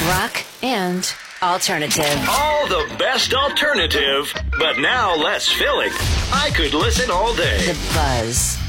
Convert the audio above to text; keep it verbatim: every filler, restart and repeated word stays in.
Rock and alternative. All the best alternative, but now less filling. I could listen all day. The Buzz.